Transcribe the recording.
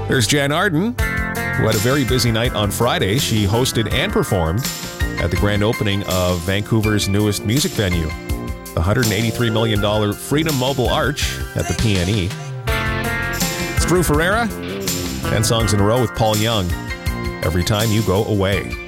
There's Jan Arden, who had a very busy night on Friday. She hosted and performed at the grand opening of Vancouver's newest music venue, the $183 million Freedom Mobile Arch at the PNE. It's Drew Ferreira, 10 songs in a row with Paul Young. Every Time You Go Away.